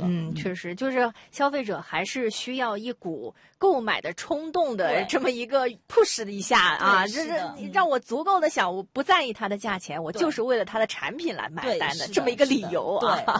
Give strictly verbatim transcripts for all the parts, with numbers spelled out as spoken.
嗯，确实，就是消费者还是需要一股购买的冲动的这么一个 push 一下啊，就是让我足够的想，我不在意它的价钱，我就是为了它的产品来买单的这么一个理由啊。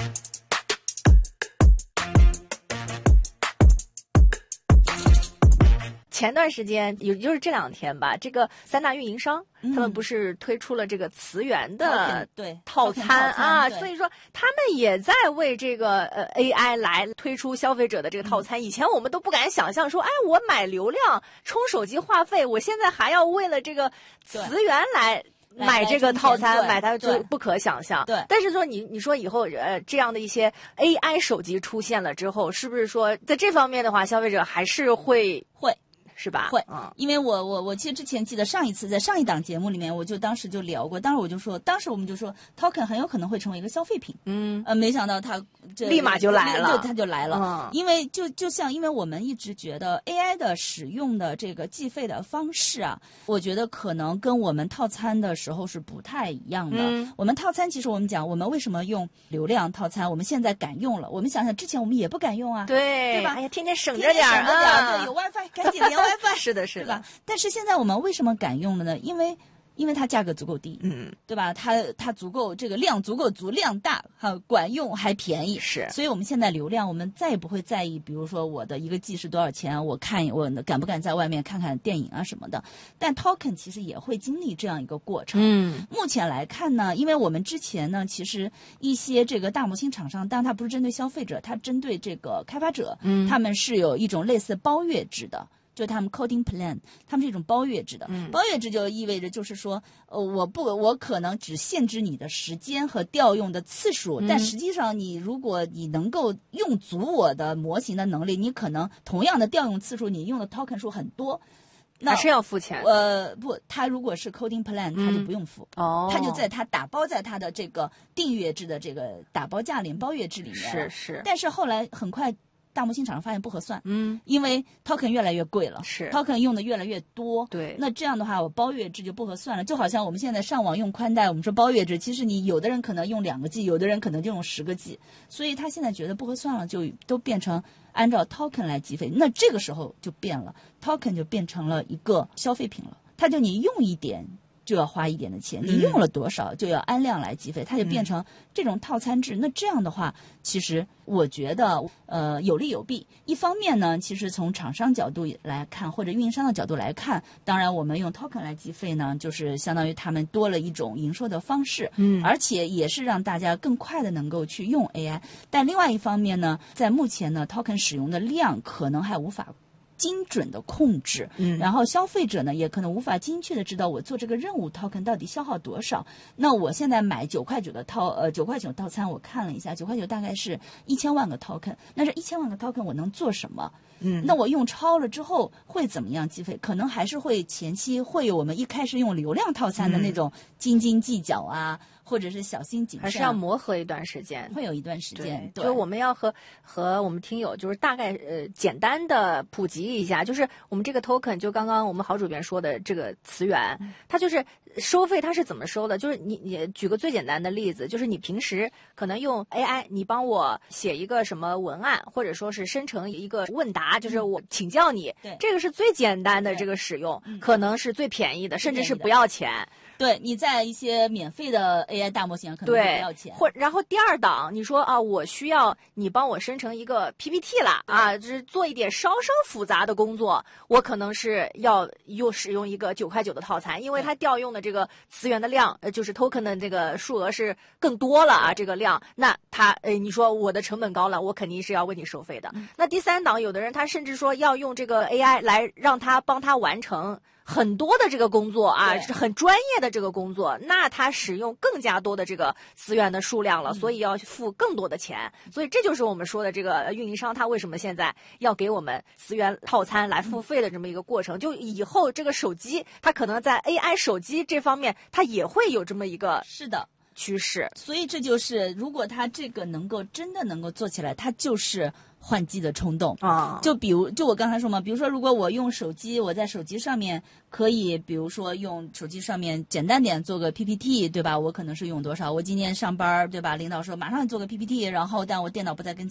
前段时间，也就是这两天吧，这个三大运营商、嗯、他们不是推出了这个磁源的套餐啊，所以说他们也在为这个呃 A I 来推出消费者的这个套餐。嗯、以前我们都不敢想象说，哎，我买流量充手机话费，我现在还要为了这个磁源来。买这个套餐，买它就不可想象。 对， 但是说你你说以后呃这样的一些 A I 手机出现了之后，是不是说在这方面的话，消费者还是会会。 是吧？ 会，嗯，因为我我我其实之前记得上一次在上一档节目里面，我就当时就聊过，当时我就说，当时我们就说 token 很有可能会成为一个消费品， 嗯， 呃，没想到它这立马就来了， 对，它就来了， 嗯， 因为就就像因为我们一直觉得 A I 的使用的这个计费的方式啊，我觉得可能跟我们套餐的时候是不太一样的。 嗯， 我们套餐其实我们讲，我们为什么用流量套餐，我们现在敢用了，我们想想之前我们也不敢用啊， 对， 对吧？ 哎呀，天天省着点儿啊， 对，有 WiFi 赶紧连 WiFi， 是的，是的。 但是现在我们为什么敢用了呢？因为因为它价格足够低， 嗯， 对吧？它它足够这个量足够足，量大，哈，管用还便宜， 是。 所以我们现在流量，我们再也不会在意，比如说我的一个 G 是多少钱，我看我敢不敢在外面看看电影啊什么的。但 token 其实也会经历这样一个过程。 嗯， 目前来看呢，因为我们之前呢，其实一些这个大模型厂商，当然它不是针对消费者，它针对这个开发者， 嗯， 他们是有一种类似包月制的。就他们 coding plan， 他们是一种包月制的， 嗯， 包月制就意味着就是说，呃，我不，我可能只限制你的时间和调用的次数， 嗯、 但实际上你如果你能够用足我的模型的能力，你可能同样的调用次数，你用的 token 数很多， 还是要付钱。 呃，不，他如果是 coding plan， 他就不用付， 嗯、哦， 他就在他打包在他的这个订阅制的这个打包价里，包月制里面， 是是。 但是后来很快。大模型厂商发现不合算， 嗯， 因为 token 越来越贵了， 是 token 用的越来越多， 对， 那这样的话我包月制就不合算了，就好像我们现在上网用宽带，我们说包月制，其实你有的人可能用两个 G， 有的人可能就用十个 G， 所以他现在觉得不合算了，就都变成按照 token 来计费，那这个时候就变了 ，token 就变成了一个消费品了，它就你用一点。就要花一点的钱，你用了多少就要按量来计费，它就变成这种套餐制。那这样的话，其实我觉得呃有利有弊。一方面呢，其实从厂商角度来看，或者运营商的角度来看，当然我们用 token 来计费呢，就是相当于他们多了一种营收的方式， 嗯， 而且也是让大家更快的能够去用 A I。但另外一方面呢，在目前呢 token 使用的量可能还无法精准的控制， 嗯， 然后消费者呢也可能无法精确的知道我做这个任务 token 到底消耗多少。那我现在买九块九的套呃九块九套餐，我看了一下，九块九大概是一千万个 token， 那这一千万个 token 我能做什么？ 嗯， 那我用超了之后会怎么样计费？可能还是会前期会有我们一开始用流量套餐的那种斤斤计较啊。嗯，或者是小心谨慎， 还是要磨合一段时间， 会有一段时间。 对，就我们要和和我们听友就是大概呃简单的普及一下，就是我们这个 token， 就刚刚我们郝主编说的这个词源， 嗯、 它就是收费，它是怎么收的？就是你你举个最简单的例子，就是你平时可能用 A I， 你帮我写一个什么文案，或者说是生成一个问答，就是我请教你， 嗯、对， 这个是最简单的这个使用，可能是最便宜的，甚至是不要钱。 对，你在一些免费的 A I 大模型可能不要钱， 或然后第二档，你说啊，我需要你帮我生成一个 P P T 了啊，就是做一点稍稍复杂的工作，我可能是要又使用一个九块九的套餐，因为它调用的这个资源的量，呃，就是 token 的这个数额是更多了啊，这个量，那它，呃，你说我的成本高了，我肯定是要为你收费的。嗯、那第三档，有的人他甚至说要用这个 A I 来让他帮他完成很多的这个工作啊，是很专业的这个工作，那他使用更加多的这个资源的数量了， 嗯、 所以要付更多的钱，所以这就是我们说的这个运营商他为什么现在要给我们资源套餐来付费的这么一个过程。就以后这个手机，它可能在 A I 手机这方面，它也会有这么一个是的趋势。 所以这就是如果它这个能够真的能够做起来，它就是换机的冲动啊， 就比如就我刚才说嘛，比如说如果我用手机，我在手机上面可以，比如说用手机上面简单点做个 P P T， 对吧？我可能是用多少？我今天上班，对吧？领导说马上做个 P P T， 然后但我电脑不在跟前。